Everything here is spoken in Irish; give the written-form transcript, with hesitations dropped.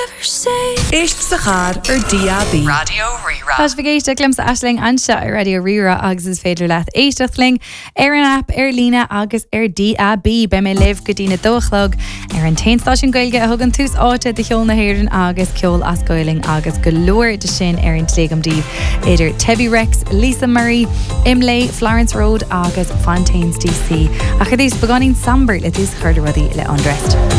Éist sa char DAB. Radio Rira. Tás vigéiste glims Ashling anse ar Radio Rira agus is féidir leat éisteachling ar an app ar lína agus ar DAB be mé liv go dtína dóchlog ar an tainstáisiún gailge a thugann tús áte de cheol na héireann agus ceol ascoiling agus golóir de sin ar an tlégamdíh idir Tevi Rex, Lisa Murray, Imlay, Florence Road agus Fontaines DC. A chudís beganín Sambert le tús chuir rudaí le Undressed.